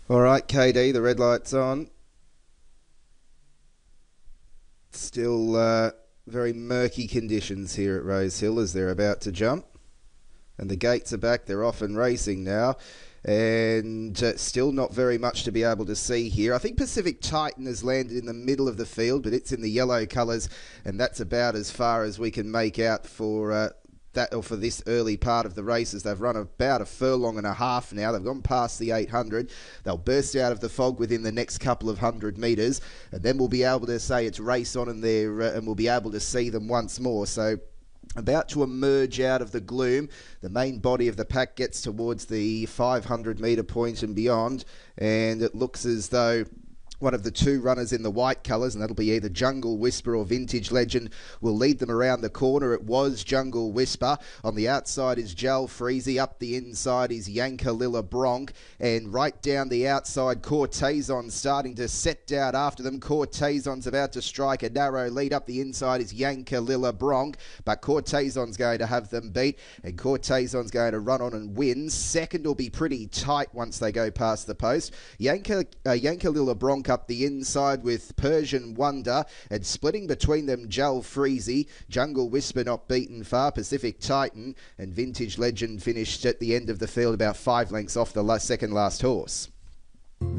All right, KD, the red light's on. Still very murky conditions here at Rosehill as they're about to jump. And the gates are back. They're off and racing now. And still not very much to be able to see here. I think Pacific Titan has landed in the middle of the field, but it's in the yellow colours, and that's about as far as we can make out for that, or for this early part of the races. They've run about a furlong and a half now. They've gone past the 800. They'll burst out of the fog within the next couple of 100 metres, and then we'll be able to say it's race on, and and we'll be able to see them once more. So about to emerge out of the gloom. The main body of the pack gets towards the 500 metre point and beyond, and it looks as though one of the two runners in the white colours, and that'll be either Jungle Whisper or Vintage Legend, will lead them around the corner. It was Jungle Whisper. On the outside is Jal Freezy. Up the inside is Yankalilla Bronc. And right down the outside, Cortezon starting to set down after them. Cortezon's about to strike a narrow lead. Up the inside is Yankalilla Bronc. But Cortezon's going to have them beat. And Cortezon's going to run on and win. Second will be pretty tight once they go past the post. Yankalilla Bronc up the inside with Persian Wonder, and splitting between them Jal Freezy, Jungle Whisper not beaten far, Pacific Titan, and Vintage Legend finished at the end of the field about 5 lengths off the second last horse.